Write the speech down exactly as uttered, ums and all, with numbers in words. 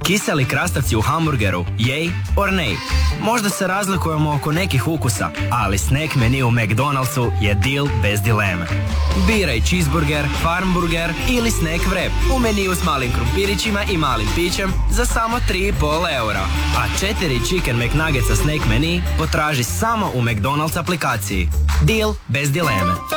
Kiseli krastavci u hamburgeru, yay or nay? Možda se razlikujemo oko nekih ukusa, ali snack menu u McDonald'su je deal bez dileme. Biraj cheeseburger, farmburger ili snack wrap u meniju s malim krumpirićima i malim pićem za samo tri i pol eura. A četiri Chicken McNuggetsa snack menu potraži samo u McDonald's aplikaciji. Deal bez dileme.